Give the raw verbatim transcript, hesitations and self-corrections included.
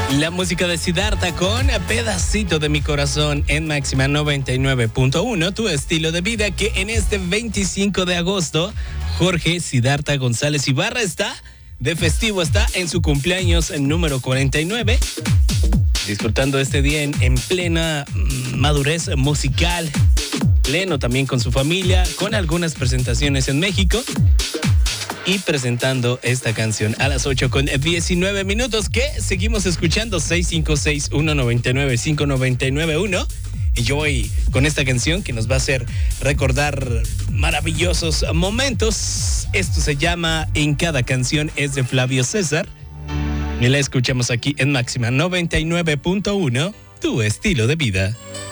La música de Siddhartha con Pedacito de mi corazón en Máxima noventa y nueve punto uno, tu estilo de vida, que en este veinticinco de agosto, Jorge Siddhartha González Ibarra está de festivo, está en su cumpleaños número cuarenta y nueve, disfrutando este día en, en plena madurez musical, pleno también con su familia, con algunas presentaciones en México. Y presentando esta canción a las ocho con diecinueve minutos, que seguimos escuchando seis cinco seis, uno nueve nueve, cinco nueve nueve uno. Y yo voy con esta canción que nos va a hacer recordar maravillosos momentos. Esto se llama En cada canción, es de Flavio César. Y la escuchamos aquí en Máxima noventa y nueve punto uno, tu estilo de vida.